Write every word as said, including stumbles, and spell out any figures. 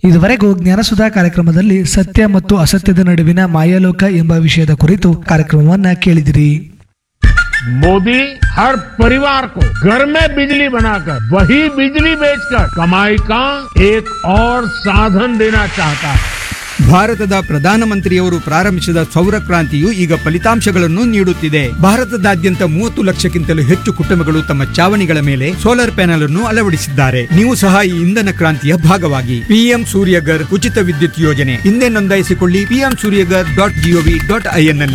ಇದುವರೆಗೂ ಜ್ಞಾನಸುಧಾ ಕಾರ್ಯಕ್ರಮದಲ್ಲಿ ಸತ್ಯ ಮತ್ತು ಅಸತ್ಯದ ನಡುವಿನ ಮಾಯಾಲೋಕ ಎಂಬ ವಿಷಯದ ಕುರಿತು ಕಾರ್ಯಕ್ರಮವನ್ನ ಕೇಳಿದಿರಿ. मोदी हर परिवार को घर में बिजली बनाकर वही बिजली बेचकर कमाई का एक और साधन देना चाहता है. ಭಾರತದ ಪ್ರಧಾನಮಂತ್ರಿಯವರು ಪ್ರಾರಂಭಿಸಿದ ಸೌರ ಕ್ರಾಂತಿಯು ಈಗ ಫಲಿತಾಂಶಗಳನ್ನು ನೀಡುತ್ತಿದೆ. ಭಾರತದಾದ್ಯಂತ ಮೂವತ್ತು ಲಕ್ಷಕ್ಕಿಂತಲೂ ಹೆಚ್ಚು ಕುಟುಂಬಗಳು ತಮ್ಮ ಚಾವಣಿಗಳ ಮೇಲೆ ಸೋಲಾರ್ ಪ್ಯಾನೆಲ್ ಅನ್ನು ಅಳವಡಿಸಿದ್ದಾರೆ. ನೀವು ಸಹ ಈ ಇಂಧನ ಕ್ರಾಂತಿಯ ಭಾಗವಾಗಿ ಪಿಎಂ ಸೂರ್ಯಗರ್ ಉಚಿತ ವಿದ್ಯುತ್ ಯೋಜನೆ ಹಿಂದೆ ನೋಂದಾಯಿಸಿಕೊಳ್ಳಿ PM Surya Ghar dot gov dot IN ನಲ್ಲಿ.